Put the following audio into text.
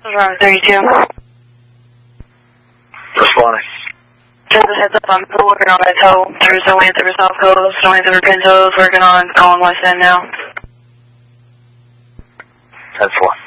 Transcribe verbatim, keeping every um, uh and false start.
Around thirty-two. Responding. Just a heads up, I'm still working on my tow. There's no answer for South Coast, no answer for Pintos, working on calling West End now. ten four.